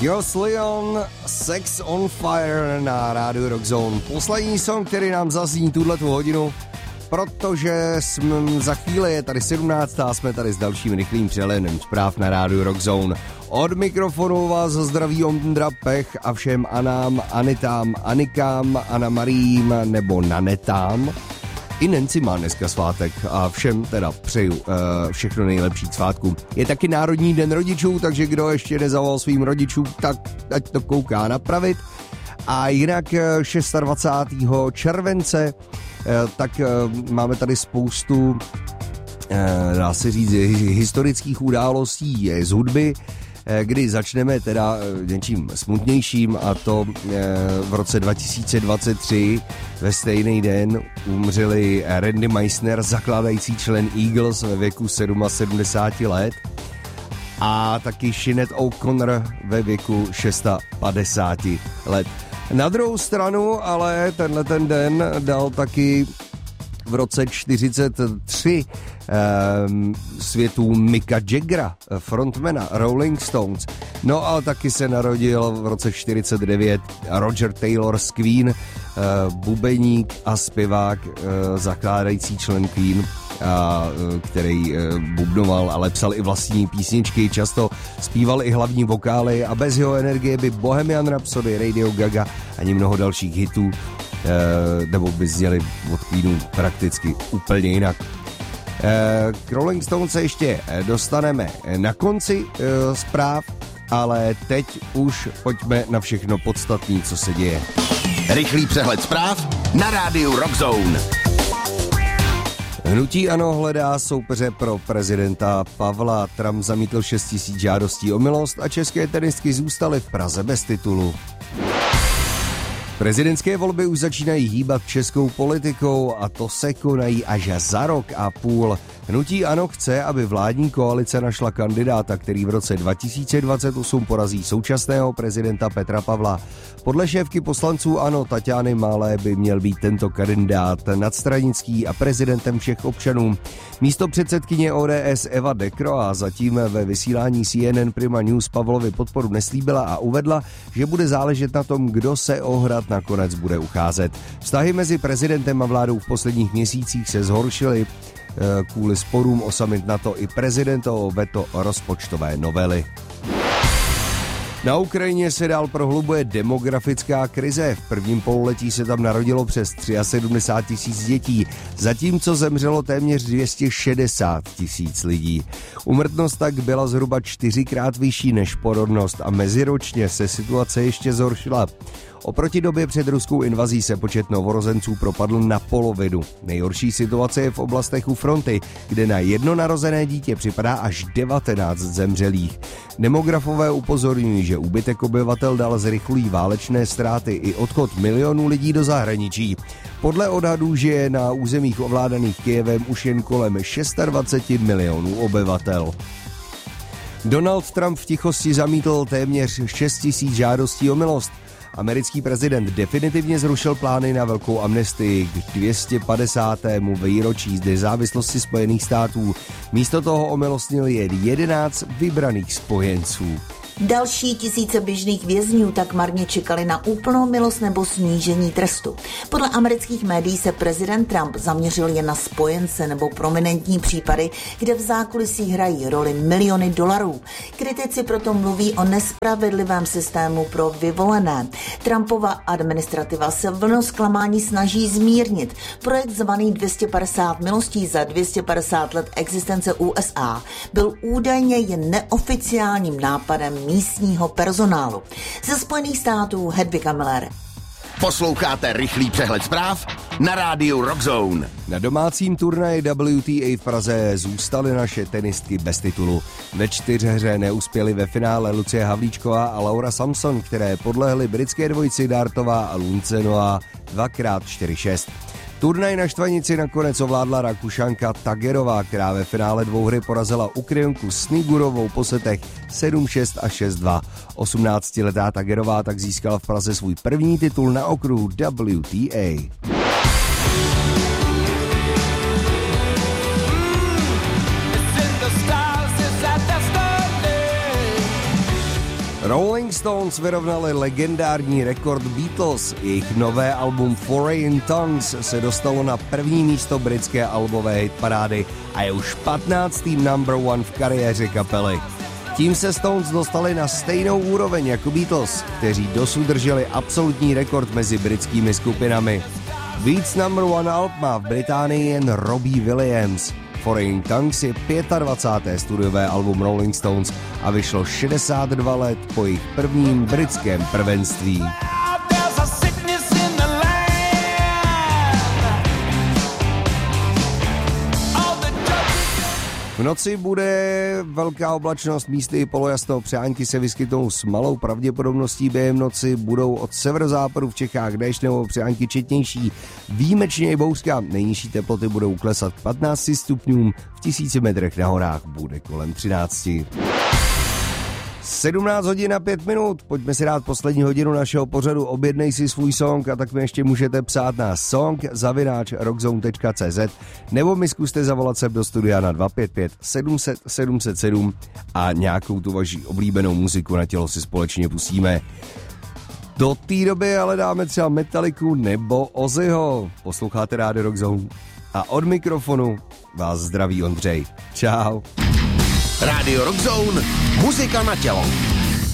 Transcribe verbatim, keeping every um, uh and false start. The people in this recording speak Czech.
Joss Leon, Sex on Fire na rádiu Rock Zone. Poslední song, který nám zazní tuhletu hodinu, protože jsme za chvíli je tady sedmnáctá, jsme tady s dalším rychlým přehledem zpráv na rádiu Rock Zone. Od mikrofonu vás zdraví Ondra Pech a všem Anám, Anitám, Anikám, Anna Mariím nebo Nanetám. I Nancy má dneska svátek a všem teda přeju uh, všechno nejlepší k svátku. Je taky Národní den rodičů, takže kdo ještě nezavolal svým rodičům, tak ať to kouká napravit. A jinak dvacátého šestého července, uh, tak uh, máme tady spoustu, uh, dá se říct, historických událostí z hudby, kdy začneme teda něčím smutnějším, a to v roce dva tisíce dvacet tři ve stejný den umřeli Randy Meisner, zakládající člen Eagles ve věku sedmdesát sedm let, a taky Sinead O'Connor ve věku padesát šest let. Na druhou stranu ale tenhle ten den dal taky v roce čtyřicet tři um, světu Micka Jaggera, frontmana Rolling Stones. No a taky se narodil v roce čtyřicet devět Roger Taylor z Queen, uh, bubeník a zpěvák, uh, zakládající člen Queen, a, uh, který uh, bubnoval, ale psal i vlastní písničky, často zpíval i hlavní vokály a bez jeho energie by Bohemian Rhapsody, Radio Gaga ani mnoho dalších hitů nebo by zněli od Queenu prakticky úplně jinak. K Rolling Stones se ještě dostaneme na konci zpráv, ale teď už pojďme na všechno podstatné, co se děje. Rychlý přehled zpráv na rádiu Rock Zone. Hnutí ANO hledá soupeře pro prezidenta Pavla. Trump zamítl šest tisíc žádostí o milost a české tenistky zůstaly v Praze bez titulu. Prezidentské volby už začínají hýbat českou politikou a to se konají až za rok a půl. Hnutí ANO chce, aby vládní koalice našla kandidáta, který v roce dva tisíce dvacet osm porazí současného prezidenta Petra Pavla. Podle šéfky poslanců ANO Taťány Malé by měl být tento kandidát nadstranický a prezidentem všech občanů. Místo předsedkyně O D S Eva Dekroa zatím ve vysílání C N N Prima News Pavlovi podporu neslíbila a uvedla, že bude záležet na tom, kdo se o hrad nakonec bude ucházet. Vztahy mezi prezidentem a vládou v posledních měsících se zhoršily kvůli sporům o summit NATO i prezidentovo veto rozpočtové novely. Na Ukrajině se dál prohlubuje demografická krize. V prvním pololetí se tam narodilo přes sedmdesát tři tisíc dětí, zatímco zemřelo téměř dvě stě šedesát tisíc lidí. Úmrtnost tak byla zhruba čtyřikrát vyšší než porodnost a meziročně se situace ještě zhoršila. Oproti době před ruskou invazí se počet novorozenců propadl na polovinu. Nejhorší situace je v oblastech u fronty, kde na jedno narozené dítě připadá až devatenáct zemřelých. Demografové upozorňují, že úbytek obyvatel dál zrychlují válečné ztráty i odchod milionů lidí do zahraničí. Podle odhadů žije na územích ovládaných Kyjevem už jen kolem dvacet šest milionů obyvatel. Donald Trump v tichosti zamítl téměř šest tisíc žádostí o milost. Americký prezident definitivně zrušil plány na velkou amnestii k dvě stě padesátému výročí z nezávislosti Spojených států. Místo toho omilostnil jen jedenáct vybraných spojenců. Další tisíce běžných vězňů tak marně čekali na úplnou milost nebo snížení trestu. Podle amerických médií se prezident Trump zaměřil jen na spojence nebo prominentní případy, kde v zákulisí hrají roli miliony dolarů. Kritici proto mluví o nespravedlivém systému pro vyvolené. Trumpova administrativa se vlnu zklamání snaží zmírnit. Projekt zvaný dvě stě padesát milostí za dvě stě padesát let existence U S A byl údajně jen neoficiálním nápadem místního personálu. Ze Spojených států Hedvika Miller. Posloucháte rychlý přehled zpráv na rádiu Rock Zone. Na domácím turnaji W T A v Praze zůstaly naše tenistky bez titulu. Ve čtyřhře neuspěly ve finále Lucie Havlíčková a Laura Samson, které podlehly britské dvojici Dartová a Luncenová dvakrát čtyři šest. Turnaj na štvanici nakonec ovládla Rakušanka Tagerová, která ve finále dvouhry porazila Ukrajinku Snigurovou po setech sedm šest a šest dva. osmnáctiletá Tagerová tak získala v Praze svůj první titul na okruhu W T A. Rolling Stones vyrovnali legendární rekord Beatles. Jejich nové album Foreign Tongues se dostalo na první místo britské albové hitparády a je už patnáctým number one v kariéře kapely. Tím se Stones dostali na stejnou úroveň jako Beatles, kteří dosud drželi absolutní rekord mezi britskými skupinami. Víc number one alb má v Británii jen Robbie Williams. Foreign Tongues je dvacáté páté studiové album Rolling Stones a vyšlo šedesát dva let po jejich prvním britském prvenství. V noci bude velká oblačnost, místy polojasno, přehánky se vyskytnou s malou pravděpodobností během noci, budou od severozápadu v Čechách déšť nebo přehánky četnější, výjimečně i bouřka, nejnižší teploty budou klesat k patnácti stupňům, v tisíci metrech na horách bude kolem třinácti. sedmnáct hodin a pět minut, pojďme si dát poslední hodinu našeho pořadu, objednej si svůj song a tak mi ještě můžete psát na song zavináč rockzone tečka cé zet nebo mi zkuste zavolat sem do studia na dva pět pět sedm set sedm set sedm a nějakou tu vaši oblíbenou muziku na tělo si společně pustíme. Do té doby ale dáme třeba Metalliku nebo Ozzyho. Posloucháte rádio Rockzone a od mikrofonu vás zdraví Ondřej. Čau. Rádio Rockzone, muzika na tělo.